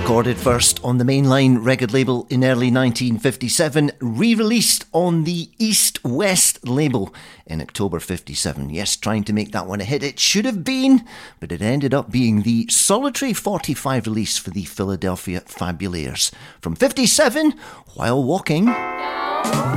Recorded first on the Mainline record label in early 1957, re-released on the East West label in October 57. Yes, trying to make that one a hit. It should have been, but it ended up being the solitary 45 release for the Philadelphia Fabulaires. From 57, While Walking.